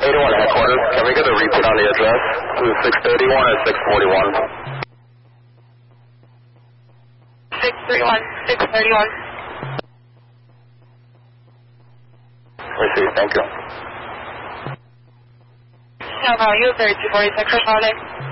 81 headquarters, can we get a repeat on the address? Is it 631 or 641? 631. Receive, thank you. Now, user 246 for calling.